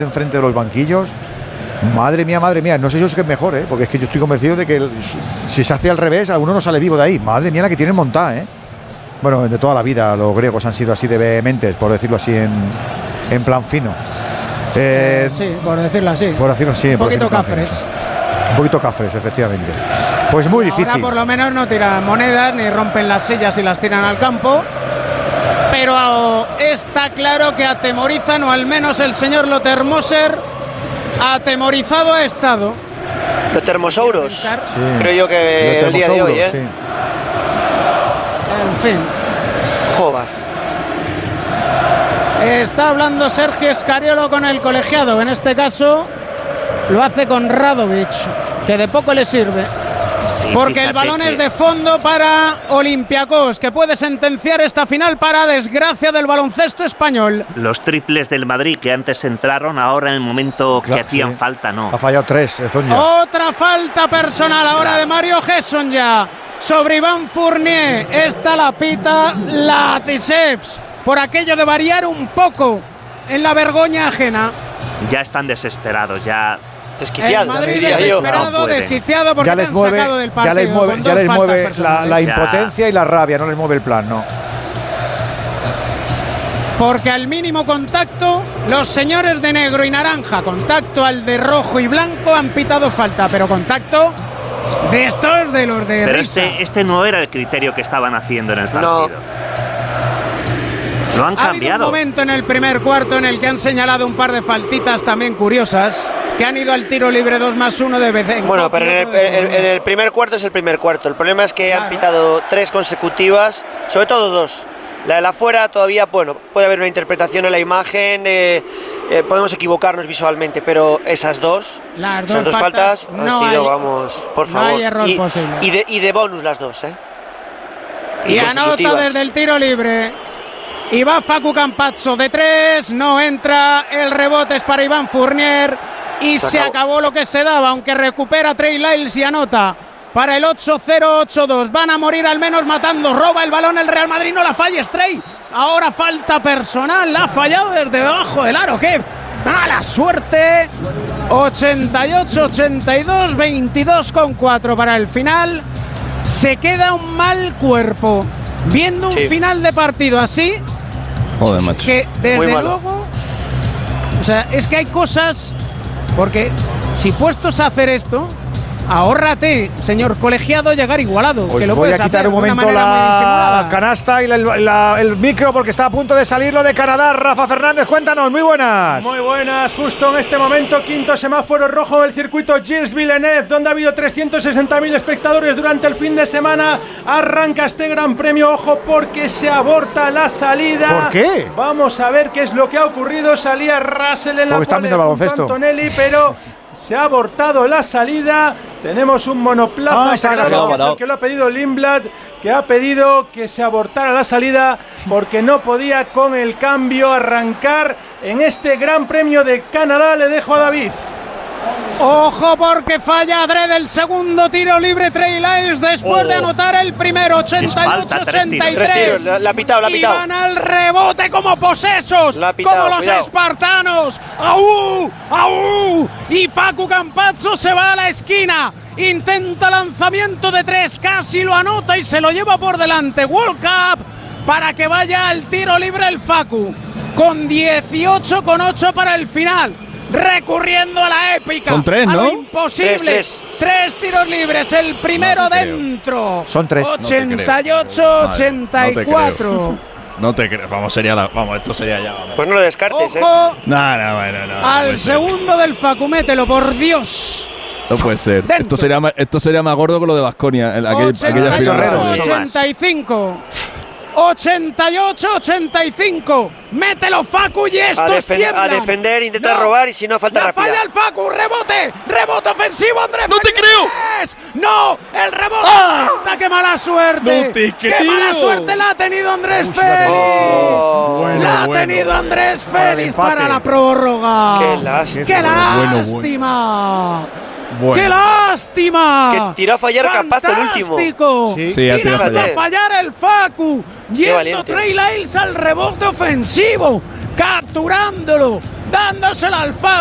enfrente de los banquillos. Madre mía, no sé yo si es mejor, porque es que yo estoy convencido de que si se hace al revés, alguno no sale vivo de ahí. Madre mía la que tienen montada, Bueno, de toda la vida los griegos han sido así de vehementes, por decirlo así en plan fino. Sí, por decirlo así. Por decirlo así. Un poquito cafres. Un poquito cafres, efectivamente. Pues muy difícil. Ahora por lo menos no tiran monedas ni rompen las sillas y las tiran al campo. Pero está claro que atemorizan, o al menos el señor Lothar-Moser atemorizado ha estado. Lothar-Mosouros, Sí. creo yo que el día de hoy, sí. En fin. Joder. Está hablando Sergio Escariolo con el colegiado. En este caso lo hace con Radovic, que de poco le sirve. Porque el balón es de fondo para Olympiacos, que puede sentenciar esta final para desgracia del baloncesto español. Los triples del Madrid que antes entraron, ahora en el momento que hacían falta, no. Ha fallado 3, Zonja. Otra falta personal ahora de Mario Hezonja sobre Iván Fournier. Esta la pita Latisevs por aquello de variar un poco en la vergüenza ajena. Ya están desesperados, ya. Desquiciados, el Madrid diría yo. desesperado, No desquiciado porque Ya te les han mueve, sacado del partido. ya les mueve la Ya. impotencia y la rabia, no les mueve el plan, no. Porque al mínimo contacto, los señores de negro y naranja, contacto al de rojo y blanco, han pitado falta, pero contacto de estos de los de Pero risa. este no era el criterio que estaban haciendo en el partido. Lo han Ha habido cambiado. un momento en el primer cuarto en el que han señalado un par de faltitas también curiosas, que han ido al tiro libre 2+1 de Bezenko. Bueno, pero en el primer cuarto es el primer cuarto. El problema es que han pitado 3 consecutivas, sobre todo 2. La de la fuera todavía, bueno, puede haber una interpretación en la imagen, podemos equivocarnos visualmente, pero esas dos faltas han sido, vamos, por favor. No hay error posible. Y de bonus las dos, Y anota desde el tiro libre. Y va Facu Campazzo de 3, no entra, el rebote es para Iván Fournier y se acabó lo que se daba, aunque recupera Trey Lyles y anota para el 8-0-8-2. Van a morir al menos matando, roba el balón el Real Madrid, no la falles Trey. Ahora falta personal, la ha fallado desde debajo del aro, qué mala suerte. 88-82, 22,4 para el final. Se queda un mal cuerpo viendo un final de partido así. Joder, macho. Que desde luego, o sea, es que hay cosas, porque si puestos a hacer esto, ahórrate, señor colegiado, llegar igualado. Os que lo voy a quitar un momento la canasta y el micro porque está a punto de salir lo de Canadá. Rafa Fernández, cuéntanos, muy buenas. Muy buenas, justo en este momento, quinto semáforo rojo del circuito Gilles Villeneuve, donde ha habido 360.000 espectadores durante el fin de semana. Arranca este gran premio, ojo, porque se aborta la salida. ¿Por qué? Vamos a ver qué es lo que ha ocurrido. Salía Russell en la pole junto a Antonelli, pero se ha abortado la salida. Tenemos un monoplaza que es el que lo ha pedido Lindblad, que ha pedido que se abortara la salida porque no podía con el cambio arrancar en este Gran Premio de Canadá. Le dejo a David. Ojo porque falla adrede el segundo tiro libre Trey Lyles después de anotar el primero. 88-83. La ha pitado. Y van al rebote como posesos, como los espartanos. ¡Au! ¡Au! Y Facu Campazzo se va a la esquina. Intenta lanzamiento de 3, casi lo anota y se lo lleva por delante. World Cup para que vaya al tiro libre el Facu con 18,8 para el final. Recurriendo a la épica. Son 3, ¿no? Imposible. 3 tiros libres. El primero dentro. Son 3. 88-84. No te creo. Vamos, esto sería ya. Vamos. Pues no lo descartes, Ojo No. al segundo del Facu, mételo, por Dios. No puede ser. Esto sería más gordo que lo de Baskonia. Aquella final. 88-85. Mételo, Facu, y estos a defender, intentar robar y si no, falta rápida. Falla el Facu, rebote ofensivo, Andrés. ¡No te creo! ¡No! ¡El rebote! ¡Qué mala suerte! ¡No te creo! ¡Qué mala suerte la ha tenido Andrés Félix! La ha tenido Andrés Félix para la prórroga. ¡Qué lástima! ¡Qué lástima! Bueno. ¡Qué lástima! Es que tiró a fallar Campazzo el último. Sí, tiró a fallar el Facu. Yendo Trey Lyles al rebote ofensivo, capturándolo dándosela al Fabio.